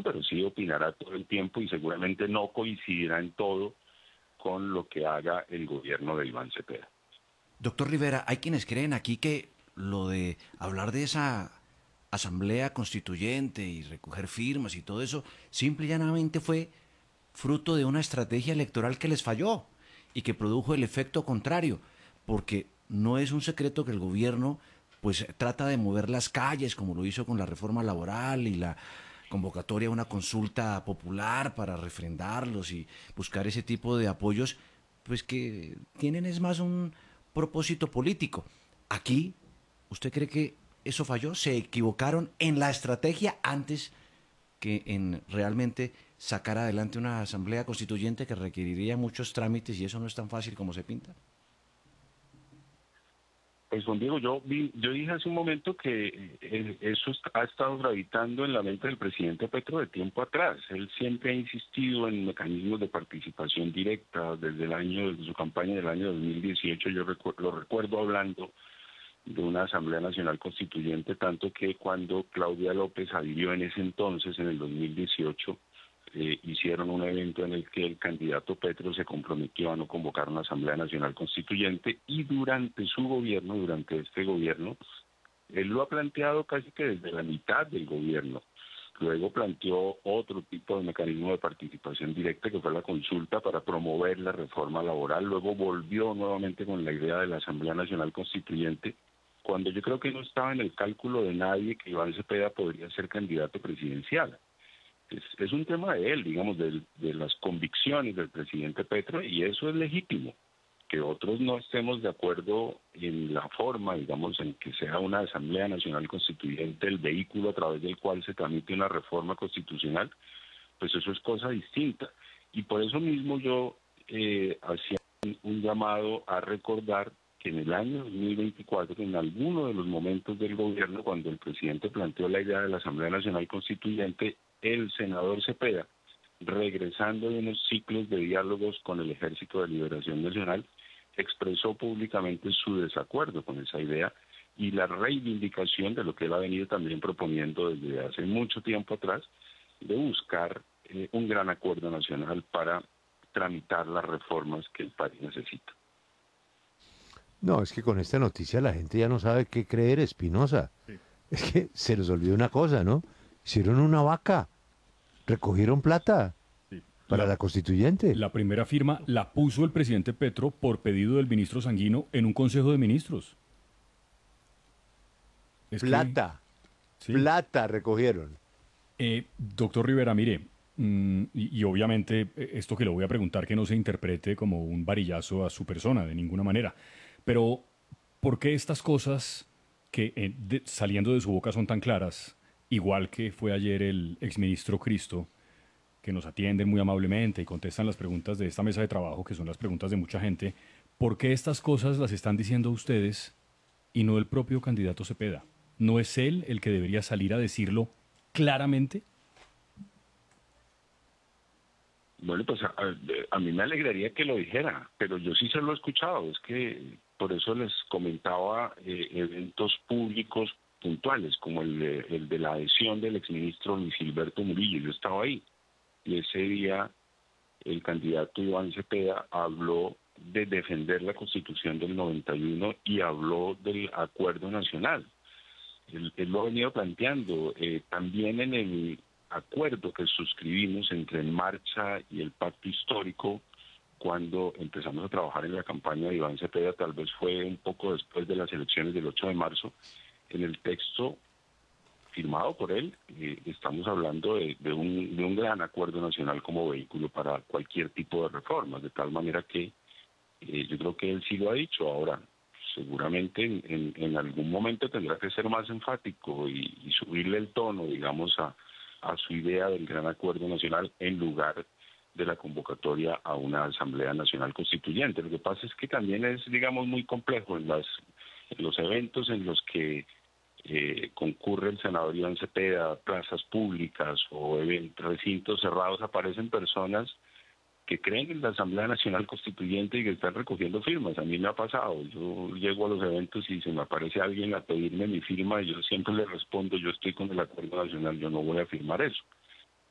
oposición, pero sí opinará todo el tiempo y seguramente no coincidirá en todo con lo que haga el gobierno de Iván Cepeda. Doctor Rivera, hay quienes creen aquí que lo de hablar de esa asamblea constituyente y recoger firmas y todo eso, simple y llanamente fue fruto de una estrategia electoral que les falló y que produjo el efecto contrario, porque no es un secreto que el gobierno pues trata de mover las calles como lo hizo con la reforma laboral y la convocatoria a una consulta popular para refrendarlos y buscar ese tipo de apoyos, pues que tienen es más un propósito político. Aquí, ¿usted cree que eso falló? ¿Se equivocaron en la estrategia antes que en realmente sacar adelante una asamblea constituyente que requeriría muchos trámites y eso no es tan fácil como se pinta? Pues Juan Diego, yo dije hace un momento que eso ha estado gravitando en la mente del presidente Petro de tiempo atrás. Él siempre ha insistido en mecanismos de participación directa desde su campaña del año 2018. Lo recuerdo hablando de una Asamblea Nacional Constituyente, tanto que cuando Claudia López adhirió en ese entonces, en el 2018, hicieron un evento en el que el candidato Petro se comprometió a no convocar una Asamblea Nacional Constituyente y durante su gobierno, durante este gobierno, él lo ha planteado casi que desde la mitad del gobierno. Luego planteó otro tipo de mecanismo de participación directa que fue la consulta para promover la reforma laboral. Luego volvió nuevamente con la idea de la Asamblea Nacional Constituyente, cuando yo creo que no estaba en el cálculo de nadie que Iván Cepeda podría ser candidato presidencial. Es un tema de él, digamos, de las convicciones del presidente Petro, y eso es legítimo. Que otros no estemos de acuerdo en la forma, digamos, en que sea una Asamblea Nacional Constituyente el vehículo a través del cual se tramite una reforma constitucional, pues eso es cosa distinta. Y por eso mismo yo hacía un llamado a recordar que en el año 2024, en alguno de los momentos del gobierno, cuando el presidente planteó la idea de la Asamblea Nacional Constituyente, el senador Cepeda, regresando de unos ciclos de diálogos con el Ejército de Liberación Nacional, expresó públicamente su desacuerdo con esa idea y la reivindicación de lo que él ha venido también proponiendo desde hace mucho tiempo atrás, de buscar un gran acuerdo nacional para tramitar las reformas que el país necesita. No, es que con esta noticia la gente ya no sabe qué creer, Espinosa. Sí, Es que se les olvidó una cosa, ¿no? Hicieron una vaca, recogieron plata sí. para la constituyente. La primera firma la puso el presidente Petro por pedido del ministro Sanguino en un consejo de ministros. Es que, Plata, sí. plata recogieron. Doctor Rivera, mire, y obviamente esto que le voy a preguntar que no se interprete como un varillazo a su persona de ninguna manera, pero ¿por qué estas cosas que saliendo de su boca son tan claras, igual que fue ayer el exministro Cristo, que nos atienden muy amablemente y contestan las preguntas de esta mesa de trabajo, que son las preguntas de mucha gente, ¿por qué estas cosas las están diciendo ustedes y no el propio candidato Cepeda? ¿No es él el que debería salir a decirlo claramente? Bueno, pues a mí me alegraría que lo dijera, pero yo sí se lo he escuchado. Es que por eso les comentaba eventos públicos puntuales, como el de la adhesión del exministro Luis Gilberto Murillo. Yo estaba ahí y ese día el candidato Iván Cepeda habló de defender la Constitución del 91 y habló del acuerdo nacional. Él lo ha venido planteando también en el acuerdo que suscribimos entre En Marcha y el Pacto Histórico cuando empezamos a trabajar en la campaña de Iván Cepeda, tal vez fue un poco después de las elecciones del 8 de marzo. En el texto firmado por él, estamos hablando de un gran acuerdo nacional como vehículo para cualquier tipo de reformas, de tal manera que yo creo que él sí lo ha dicho. Ahora, seguramente en algún momento tendrá que ser más enfático y subirle el tono, digamos, a su idea del gran acuerdo nacional en lugar de la convocatoria a una Asamblea Nacional Constituyente. Lo que pasa es que también es, digamos, muy complejo en los eventos en los que concurre el senador Iván Cepeda, plazas públicas o recintos cerrados, aparecen personas que creen en la Asamblea Nacional Constituyente y que están recogiendo firmas. A mí me ha pasado, yo llego a los eventos y se me aparece alguien a pedirme mi firma y yo siempre le respondo, yo estoy con el Acuerdo Nacional, yo no voy a firmar eso.